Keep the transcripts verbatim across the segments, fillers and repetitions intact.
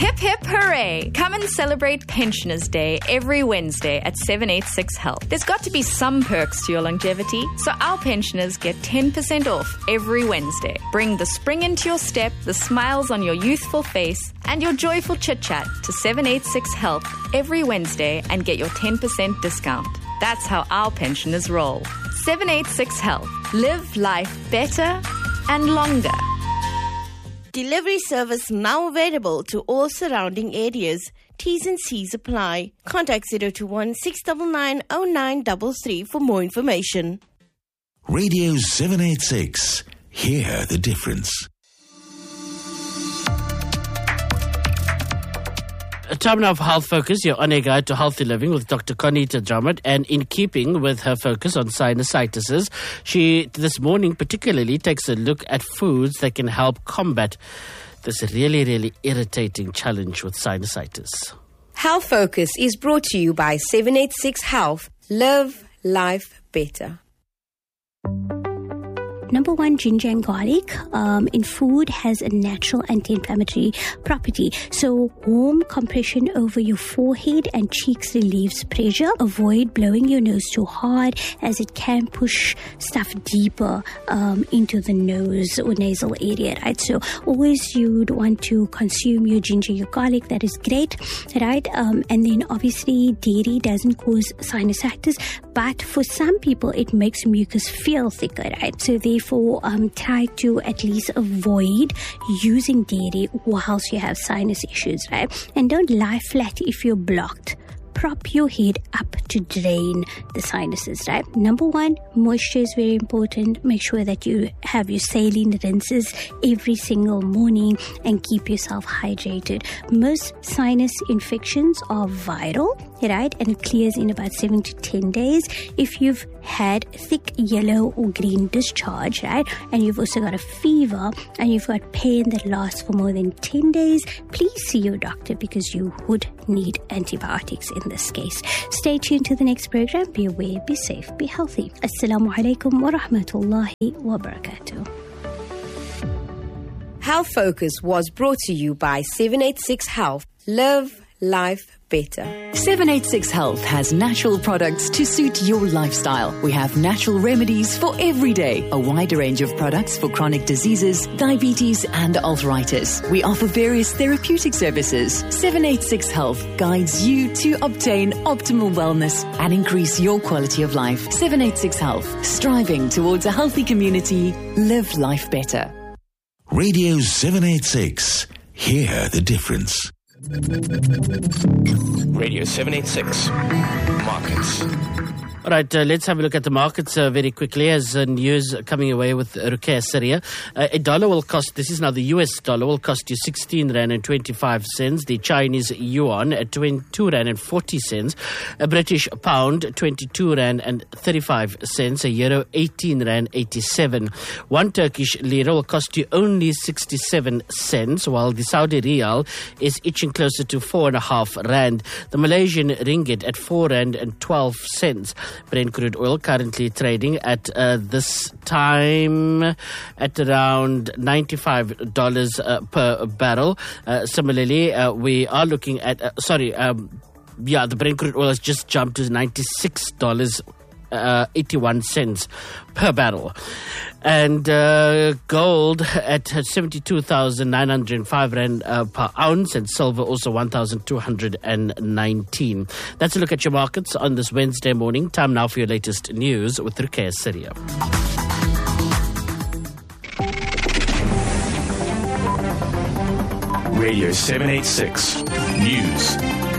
Hip hip hooray! Come and celebrate Pensioners Day every Wednesday at seven eighty-six Health. There's got to be some perks to your longevity, so our pensioners get ten percent off every Wednesday. Bring the spring into your step, the smiles on your youthful face, and your joyful chit-chat to seven eighty-six Health every Wednesday and get your ten percent discount. That's how our pensioners roll. seven eighty-six Health. Live life better and longer. Delivery service now available to all surrounding areas. T's and C's apply. Contact zero two one, six nine nine, zero nine three three for more information. Radio seven eighty-six. Hear the difference. A time now for Health Focus, your on-air guide to healthy living with Doctor Conita Drummond. And in keeping with her focus on sinusitis, she this morning particularly takes a look at foods that can help combat this really, really irritating challenge with sinusitis. Health Focus is brought to you by seven eighty-six Health. Live life better. Number one, ginger and garlic um, in food has a natural anti-inflammatory property. So warm compression over your forehead and cheeks relieves pressure. Avoid blowing your nose too hard as it can push stuff deeper um, into the nose or nasal area, right? So always you'd want to consume your ginger, your garlic. That is great, right? Um, and then obviously dairy doesn't cause sinusitis, but for some people it makes mucus feel thicker, right? So they Therefore, um, try to at least avoid using dairy whilst you have sinus issues, right? And don't lie flat if you're blocked. Prop your head up to drain the sinuses, right? Number one, moisture is very important. Make sure that you have your saline rinses every single morning and keep yourself hydrated. Most sinus infections are viral, right? And it clears in about seven to ten days. If you've had thick yellow or green discharge, right? And you've also got a fever and you've got pain that lasts for more than ten days, please see your doctor because you would need antibiotics in this case. Stay tuned to the next program. Be aware, be safe, be healthy. Assalamu alaikum wa rahmatullahi wa barakatuh. Health Focus was brought to you by seven eighty-six Health. Live life better. seven eighty-six Health has natural products to suit your lifestyle. We have natural remedies for every day, a wide range of products for chronic diseases, diabetes and arthritis. We offer various therapeutic services. seven eighty-six Health guides you to obtain optimal wellness and increase your quality of life. seven eighty-six Health, striving towards a healthy community. Live life better. Radio seven eighty-six. Hear the difference. Radio seven eighty-six. Markets. All right, uh, let's have a look at the markets uh, very quickly as uh, news coming away with Ruqayyah Syria. Uh, a dollar will cost, this is now the U S dollar, will cost you sixteen rand and twenty-five cents. The Chinese yuan at twenty-two rand and forty cents. A British pound, twenty-two rand and thirty-five cents. A euro, eighteen rand eighty-seven. One Turkish lira will cost you only sixty-seven cents, while the Saudi riyal is itching closer to four and a half rand. The Malaysian ringgit at four rand and twelve cents. Brent crude oil currently trading at uh, this time at around ninety-five dollars uh, per barrel. Uh, similarly, uh, we are looking at, uh, sorry, um, yeah, the Brent crude oil has just jumped to ninety-six dollars Uh, eighty-one cents per barrel. And uh, gold at seventy-two thousand nine hundred five rand uh, per ounce, and silver also one thousand two hundred nineteen. That's a look at your markets on this Wednesday morning. Time now for your latest news with Ruqayyah Syria. Radio seven eighty-six News.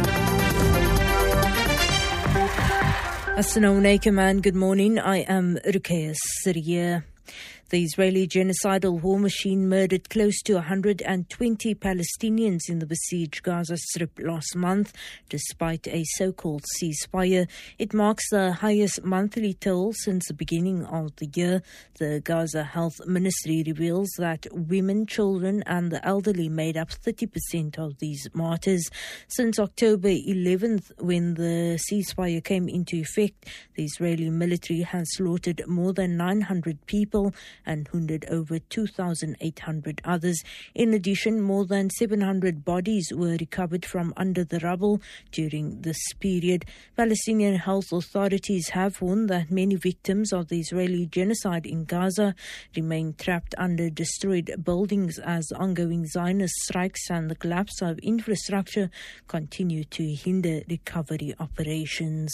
Assalamu alaikum and good morning. I am Ruqayyah Syria. The Israeli genocidal war machine murdered close to one hundred twenty Palestinians in the besieged Gaza Strip last month, despite a so-called ceasefire. It marks the highest monthly toll since the beginning of the year. The Gaza Health Ministry reveals that women, children and the elderly made up thirty percent of these martyrs. Since October eleventh, when the ceasefire came into effect, the Israeli military has slaughtered more than nine hundred people and wounded over two thousand eight hundred others. In addition, more than seven hundred bodies were recovered from under the rubble during this period. Palestinian health authorities have warned that many victims of the Israeli genocide in Gaza remain trapped under destroyed buildings as ongoing Zionist strikes and the collapse of infrastructure continue to hinder recovery operations.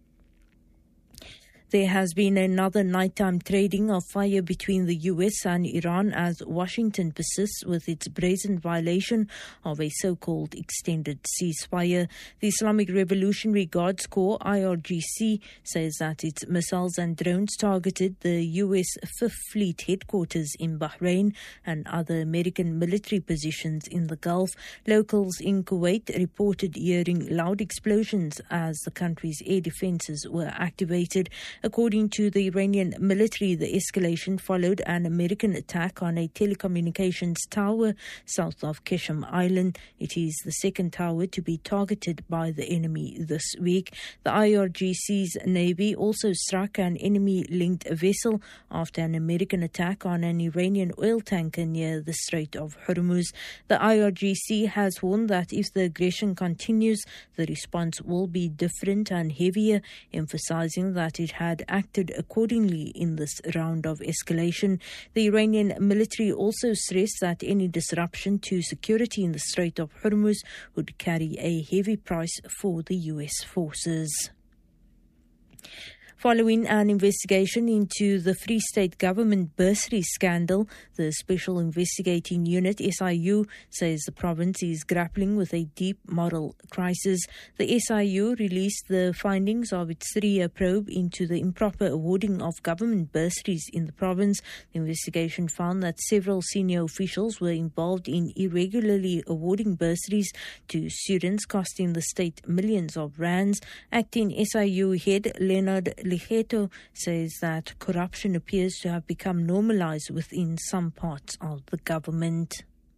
There has been another nighttime trading of fire between the U S and Iran as Washington persists with its brazen violation of a so-called extended ceasefire. The Islamic Revolutionary Guards Corps, I R G C, says that its missiles and drones targeted the U S Fifth Fleet headquarters in Bahrain and other American military positions in the Gulf. Locals in Kuwait reported hearing loud explosions as the country's air defenses were activated. According to the Iranian military, the escalation followed an American attack on a telecommunications tower south of Qeshm Island. It is the second tower to be targeted by the enemy this week. The I R G C's Navy also struck an enemy-linked vessel after an American attack on an Iranian oil tanker near the Strait of Hormuz. The I R G C has warned that if the aggression continues, the response will be different and heavier, emphasizing that it had acted accordingly in this round of escalation. The Iranian military also stressed that any disruption to security in the Strait of Hormuz would carry a heavy price for the U S forces. Following an investigation into the Free State Government bursary scandal, the Special Investigating Unit, S I U, says the province is grappling with a deep moral crisis. The S I U released the findings of its three-year probe into the improper awarding of government bursaries in the province. The investigation found that several senior officials were involved in irregularly awarding bursaries to students, costing the state millions of rands. Acting S I U head Leonard Ligeto says that corruption appears to have become normalized within some parts of the government.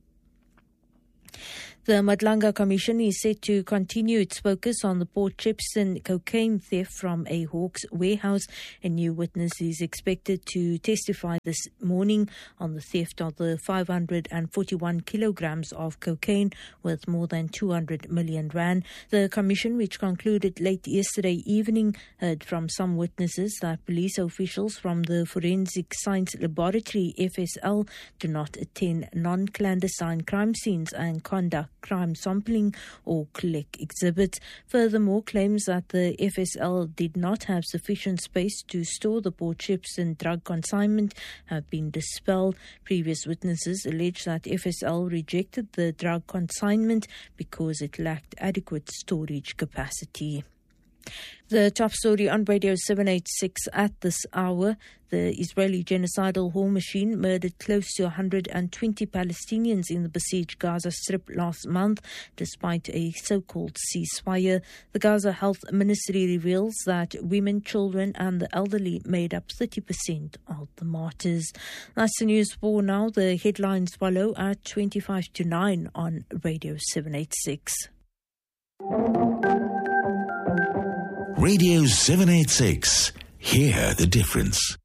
The Madlanga Commission is set to continue its focus on the Port Shepstone cocaine theft from a Hawks warehouse. A new witness is expected to testify this morning on the theft of the five hundred forty-one kilograms of cocaine worth more than two hundred million rand. The Commission, which concluded late yesterday evening, heard from some witnesses that police officials from the Forensic Science Laboratory, F S L, do not attend non-clandestine crime scenes and conduct crime sampling or collect exhibits. Furthermore, claims that the F S L did not have sufficient space to store the Port Shepstone drug consignment have been dispelled. Previous witnesses allege that F S L rejected the drug consignment because it lacked adequate storage capacity. The top story on Radio seven eighty-six at this hour: the Israeli genocidal war machine murdered close to one hundred twenty Palestinians in the besieged Gaza Strip last month, despite a so-called ceasefire. The Gaza Health Ministry reveals that women, children and the elderly made up thirty percent of the martyrs. That's the news for now. The headlines follow at twenty-five to nine on Radio seven eighty-six. Radio seven eighty-six. Hear the difference.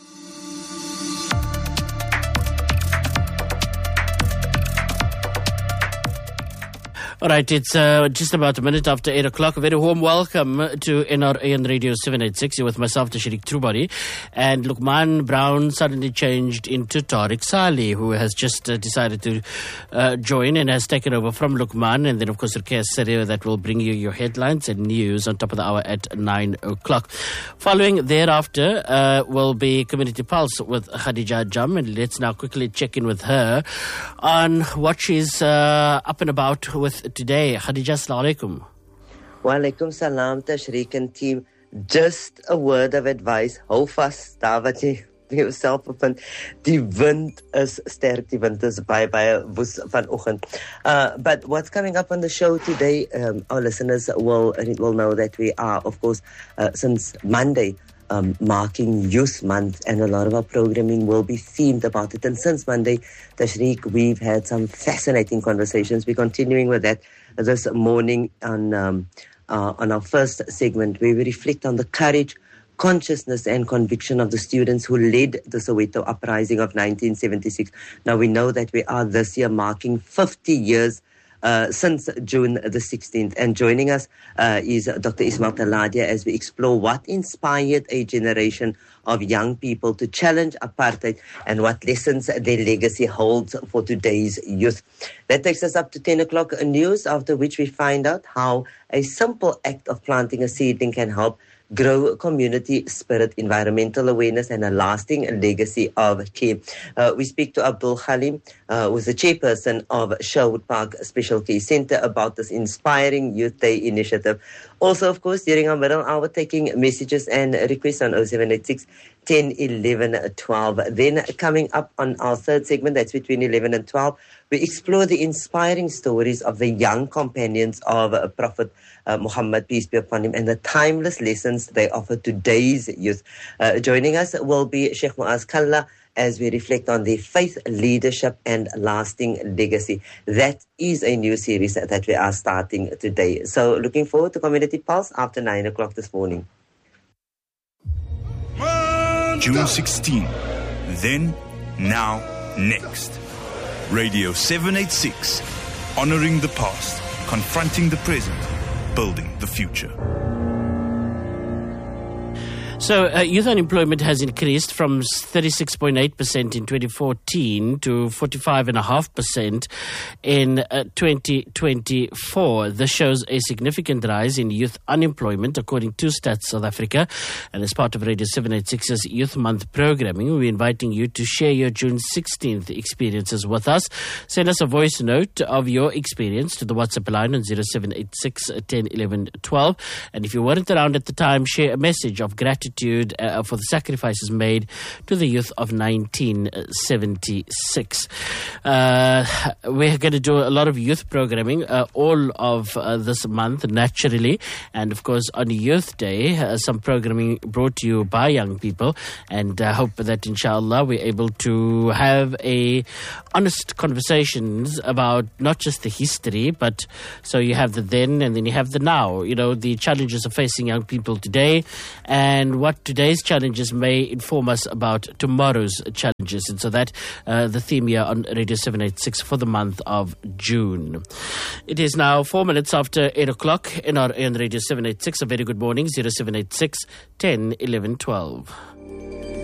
All right, it's uh, just about a minute after eight o'clock. A very warm welcome to N R A and Radio seven eighty-six. You're with myself, Tashrik Trubari. And Lukman Brown suddenly changed into Tariq Saleh, who has just uh, decided to uh, join and has taken over from Lukman. And then, of course, Ruqayyah Saria, that will bring you your headlines and news on top of the hour at nine o'clock. Following thereafter uh, will be Community Pulse with Khadija Jam. And let's now quickly check in with her on what she's uh, up and about with today. Khadija, assalamu alaikum. Wa alaikum salam, Tashrik and team. Just a word of advice. Hou vas daar wat jy jouself bevind. Die wind is sterk. Die wind is baie, baie woes vanoggend. Uh, but what's coming up on the show today, um, our listeners will, will know that we are, of course, uh, since Monday, Um, marking Youth Month, and a lot of our programming will be themed about it. And since Monday, Tashrik, we've had some fascinating conversations. We're continuing with that this morning on um, uh, on our first segment, where we reflect on the courage, consciousness and conviction of the students who led the Soweto uprising of nineteen seventy-six. Now, we know that we are this year marking fifty years Uh, since June the sixteenth. And joining us uh, is Doctor Ismail Taladia as we explore what inspired a generation of young people to challenge apartheid and what lessons their legacy holds for today's youth. That takes us up to ten o'clock news, after which we find out how a simple act of planting a seedling can help grow community spirit, environmental awareness, and a lasting legacy of care. Uh, we speak to Abdul Khalim, uh, who is the chairperson of Sherwood Park Special Care Centre, about this inspiring Youth Day initiative. Also, of course, during our middle hour, taking messages and requests on oh seven eight six, ten, eleven, twelve. Then coming up on our third segment, that's between eleven and twelve, we explore the inspiring stories of the young companions of uh, Prophet uh, Muhammad, peace be upon him, and the timeless lessons they offer today's youth. Uh, joining us will be Sheikh Muaz Kalla as we reflect on their faith, leadership, and lasting legacy. That is a new series that we are starting today. So looking forward to Community Pulse after nine o'clock this morning. June sixteenth. Then, now, next. Radio seven eighty-six. Honoring the past, confronting the present, building the future. So, uh, youth unemployment has increased from thirty-six point eight percent in twenty fourteen to forty-five point five percent in uh, twenty twenty-four. This shows a significant rise in youth unemployment, according to Stats South Africa. And as part of Radio seven eighty-six's Youth Month programming, we're inviting you to share your June sixteenth experiences with us. Send us a voice note of your experience to the WhatsApp line on oh seven eight six, ten, eleven, twelve. And if you weren't around at the time, share a message of gratitude Uh, for the sacrifices made to the youth of nineteen seventy-six. Uh, we're going to do a lot of youth programming uh, all of uh, this month, naturally. And of course, on Youth Day, uh, some programming brought to you by young people. And I uh, hope that, inshallah, we're able to have a honest conversations about not just the history, but so you have the then and then you have the now. You know, the challenges of facing young people today, and what today's challenges may inform us about tomorrow's challenges. And so that uh, the theme here on Radio seven eighty-six for the month of June. It is now four minutes after eight o'clock in our on Radio seven eighty-six. A very good morning, oh seven eight six, ten, eleven, twelve.